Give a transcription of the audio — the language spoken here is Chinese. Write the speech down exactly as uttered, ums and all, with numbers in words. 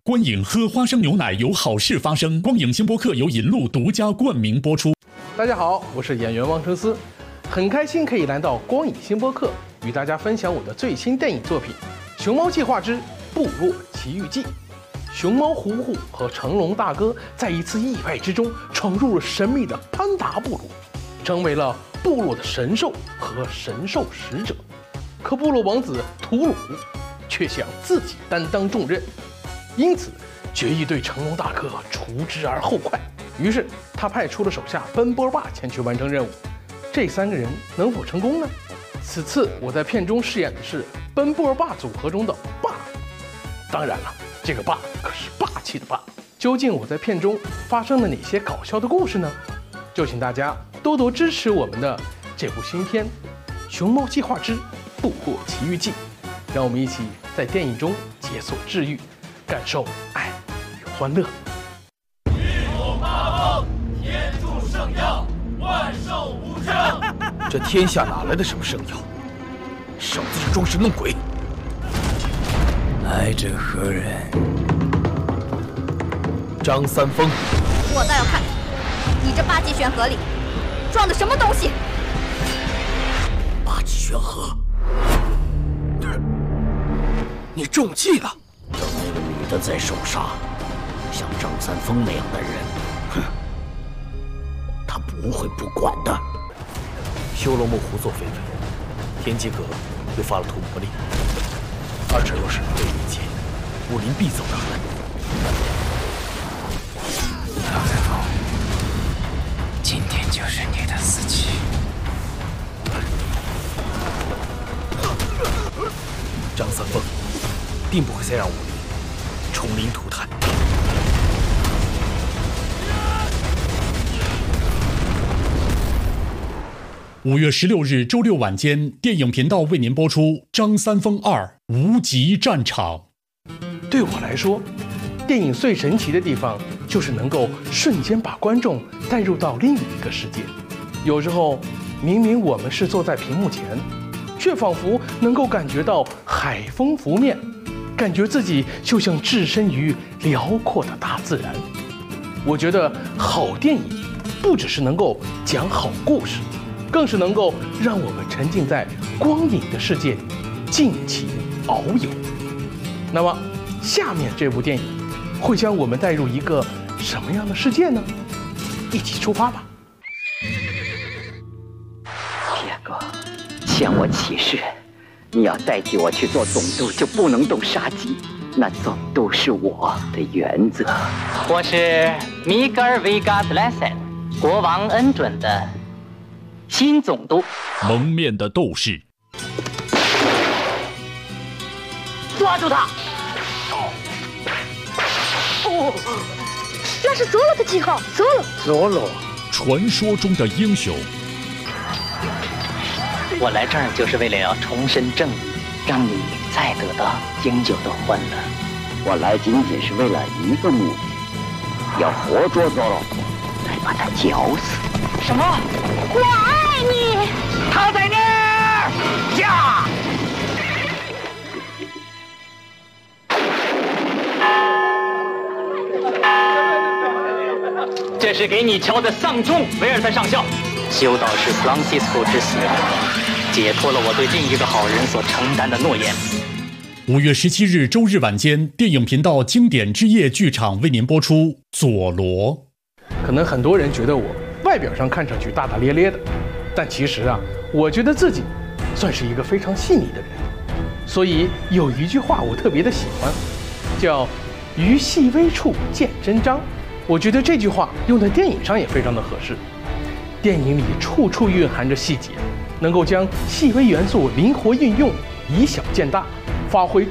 观影喝花生牛奶有好事发生。光影星播客由银鹿独家冠名播出。 大家好，我是演员汪承思，很开心可以来到光影星播客，与大家分享我的最新电影作品《熊猫计划之部落奇遇记》。熊猫虎虎和成龙大哥在一次意外之中闯入了神秘的潘达部落，成为了部落的神兽和神兽使者。可部落王子图鲁却想自己担当重任，因此决意对成龙大哥除之而后快。于是他派出了手下奔波霸前去完成任务。这三个人能否成功呢？此次我在片中饰演的是奔波霸组合中的霸，当然了，这个霸可是霸气的霸。究竟我在片中发生了哪些搞笑的故事呢？就请大家多多支持我们的这部新片《熊猫计划之部落奇遇记》，让我们一起在电影中解锁治愈，感受爱与欢乐。 天助圣药，万寿无疆。 这天下哪来的什么圣药？少在这装神弄鬼！来者何人？张三丰。 我倒要看看，你这八极玄盒里装的什么东西？ 八极玄盒。你中计了！ 等那个女的再受杀，像张三丰那样的人，哼，他不会不管的。 修罗木胡作非为，天机阁又发了屠魔令，二者若是被理解，武林必走大乱。 张三丰，今天就是你的死期。 张三丰定不会再让武林重临涂炭。 五月十六日周六晚间，电影频道为您播出《张三丰二无极战场》。 对我来说，电影最神奇的地方就是能够瞬间把观众带入到另一个世界。有时候，明明我们是坐在屏幕前，却仿佛能够感觉到海风拂面，感觉自己就像置身于辽阔的大自然。我觉得好电影不只是能够讲好故事，更是能够让我们沉浸在光影的世界里，尽情遨游。那么，下面这部电影会将我们带入一个什么样的世界呢？一起出发吧！ 铁哥，向我起誓，你要代替我去做总督，就不能动杀机。那总督是我的原则。 我是米格尔·维加德莱森，国王恩准的新总督。 蒙面的斗士， 抓住他！哦，那是佐罗的记号，佐罗。 佐罗， 传说中的英雄。 我来这儿就是为了要重申正义，让你再得到应有的欢乐。 我来仅仅是为了一个目的，要活捉佐罗，再把他绞死。 什么？ 我爱你！ 他在那儿！呀！这是给你敲的丧钟，维尔特上校。修道士弗朗西斯科之死，解脱了我对另一个好人所承担的诺言。 五月十七日周日晚间，电影频道经典之夜剧场为您播出《佐罗》。 可能很多人觉得我外表上看上去大大咧咧的，但其实啊，我觉得自己算是一个非常细腻的人。所以有一句话我特别的喜欢，叫“于细微处见真章”。我觉得这句话用在电影上也非常的合适。电影里处处蕴含着细节，能够将细微元素灵活运用，以小见大，发挥